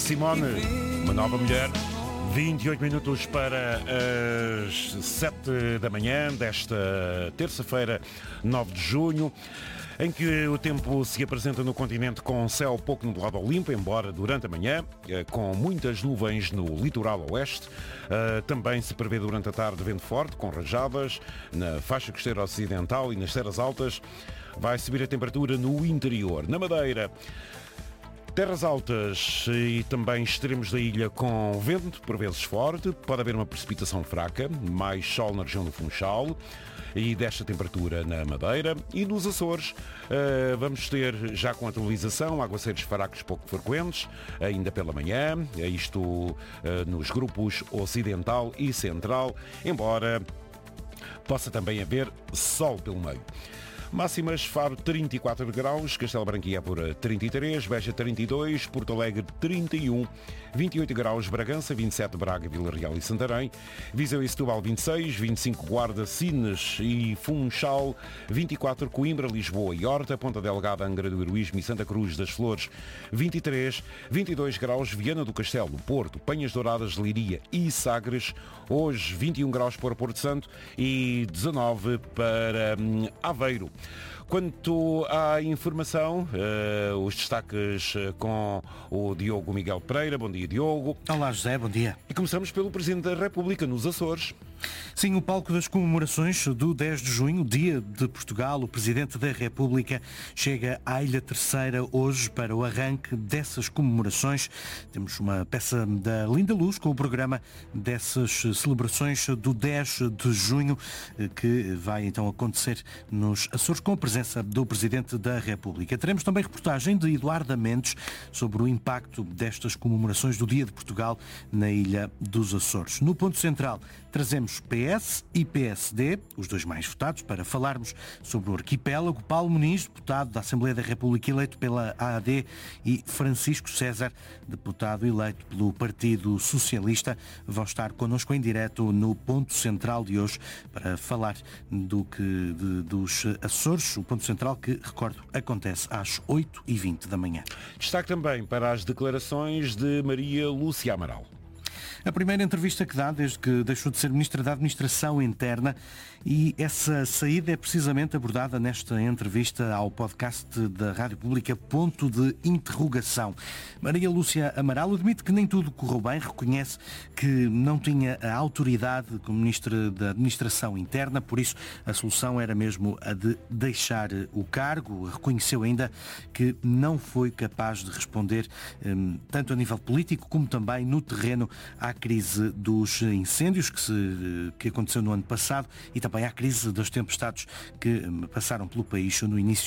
Simone, uma nova mulher. 28 minutos para as 7 da manhã desta terça-feira, 9 de junho, em que o tempo se apresenta no continente com céu pouco nublado ao limpo, embora durante a manhã, com muitas nuvens no litoral oeste. Também se prevê durante a tarde vento forte, com rajadas na faixa costeira ocidental e nas terras altas. Vai subir a temperatura no interior. Na Madeira, terras altas e também extremos da ilha com vento, por vezes forte. Pode haver uma precipitação fraca, mais sol na região do Funchal e desta temperatura na Madeira. E nos Açores vamos ter, já com atualização, aguaceiros fracos pouco frequentes, ainda pela manhã, isto nos grupos ocidental e central, embora possa também haver sol pelo meio. Máximas: Faro 34 graus, Castelo Branco e Évora 33, Beja 32, Porto Alegre 31, 28 graus, Bragança 27, Braga, Vila Real e Santarém, Viseu e Setúbal 26, 25 Guarda, Sines e Funchal, 24 Coimbra, Lisboa e Horta, Ponta Delgada, Angra do Heroísmo e Santa Cruz das Flores 23, 22 graus, Viana do Castelo, Porto, Penhas Douradas, Leiria e Sagres, hoje 21 graus para Porto Santo e 19 para Aveiro. Quanto à informação, os destaques com o Diogo Miguel Pereira. Bom dia, Diogo. Olá, José, bom dia. E começamos pelo Presidente da República nos Açores. Sim, o palco das comemorações do 10 de junho, Dia de Portugal. O Presidente da República chega à Ilha Terceira hoje para o arranque dessas comemorações. Temos uma peça da Linda Luz com o programa dessas celebrações do 10 de junho, que vai então acontecer nos Açores com a presença do Presidente da República. Teremos também reportagem de Eduardo Mendes sobre o impacto destas comemorações do Dia de Portugal na Ilha dos Açores. No ponto central, trazemos PS e PSD, os dois mais votados, para falarmos sobre o arquipélago. Paulo Muniz, deputado da Assembleia da República eleito pela AD, e Francisco César, deputado eleito pelo Partido Socialista, vão estar connosco em direto no ponto central de hoje para falar dos Açores. O ponto central, que, recordo, acontece às 8h20 da manhã. Destaque também para as declarações de Maria Lúcia Amaral. A primeira entrevista que dá desde que deixou de ser Ministra da Administração Interna, e essa saída é precisamente abordada nesta entrevista ao podcast da Rádio Pública Ponto de Interrogação. Maria Lúcia Amaral admite que nem tudo correu bem, reconhece que não tinha a autoridade como Ministra da Administração Interna, por isso a solução era mesmo a de deixar o cargo. Reconheceu ainda que não foi capaz de responder, tanto a nível político como também no terreno, à crise dos incêndios que aconteceu no ano passado e também à crise das tempestades que passaram pelo país no início